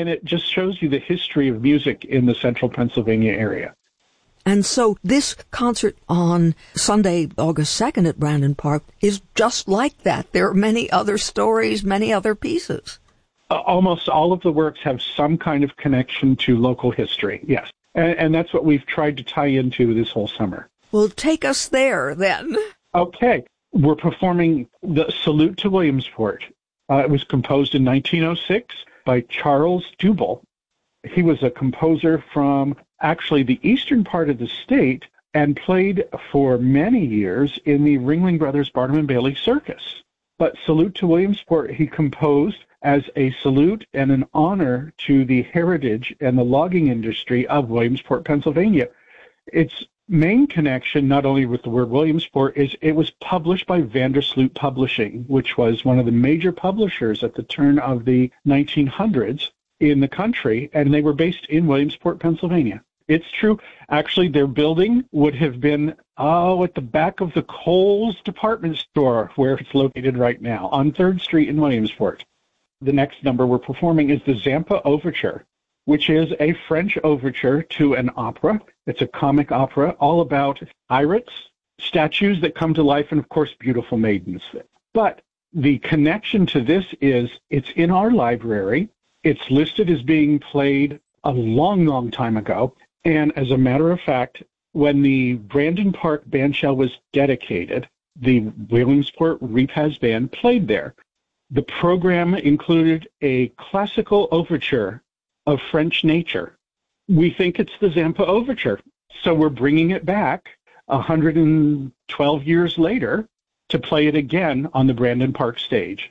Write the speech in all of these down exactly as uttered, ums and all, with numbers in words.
and it just shows you the history of music in the central Pennsylvania area. And so this concert on Sunday, August second at Brandon Park is just like that. There are many other stories, many other pieces. Uh, almost all of the works have some kind of connection to local history, yes. And, and that's what we've tried to tie into this whole summer. Well, take us there then. Okay. We're performing the Salute to Williamsport. Uh, it was composed in nineteen oh six by Charles Dubel. He was a composer from actually the eastern part of the state and played for many years in the Ringling Brothers Barnum and Bailey Circus. But Salute to Williamsport he composed as a salute and an honor to the heritage and the logging industry of Williamsport, Pennsylvania. Its main connection, not only with the word Williamsport, is it was published by Vandersloot Publishing, which was one of the major publishers at the turn of the nineteen hundreds in the country, and they were based in Williamsport, Pennsylvania. It's true. Actually, their building would have been, oh, at the back of the Kohl's department store, where it's located right now, on third Street in Williamsport. The next number we're performing is the Zampa Overture, which is a French overture to an opera. It's a comic opera all about pirates, statues that come to life, and, of course, beautiful maidens. But the connection to this is it's in our library. It's listed as being played a long, long time ago. And as a matter of fact, when the Brandon Park Bandshell was dedicated, the Williamsport Repaz Band played there. The program included a classical overture of French nature. We think it's the Zampa Overture. So we're bringing it back one hundred twelve years later to play it again on the Brandon Park stage.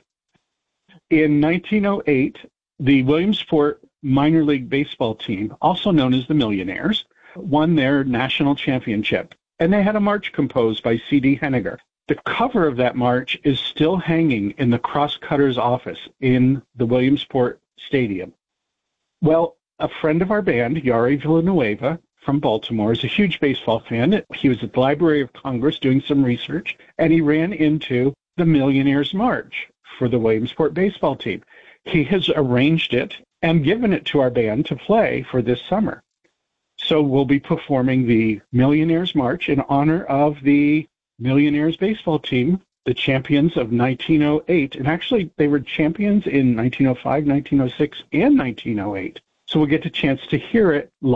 In nineteen oh eight, the Williamsport minor league baseball team, also known as the Millionaires, won their national championship, and they had a march composed by C D Henniger. The cover of that march is still hanging in the Crosscutters office in the Williamsport Stadium. Well, a friend of our band, Yari Villanueva from Baltimore, is a huge baseball fan. He was at the Library of Congress doing some research, and he ran into the Millionaires March for the Williamsport baseball team. He has arranged it and given it to our band to play for this summer. So we'll be performing the Millionaires March in honor of the Millionaires baseball team, the champions of nineteen oh eight. And actually, they were champions in nineteen oh five, nineteen oh six, and nineteen oh eight. So we'll get a chance to hear it live.